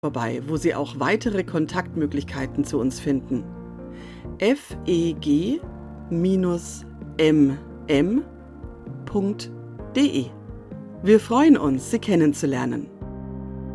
vorbei, wo Sie auch weitere Kontaktmöglichkeiten zu uns finden. feg-mm.de. Wir freuen uns, Sie kennenzulernen.